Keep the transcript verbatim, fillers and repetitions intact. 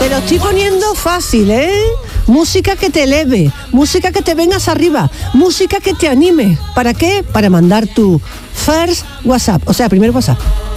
Te lo estoy poniendo fácil, ¿eh? Música que te eleve, música que te vengas arriba, música que te anime. ¿Para qué? Para mandar tu first WhatsApp, o sea, primer WhatsApp.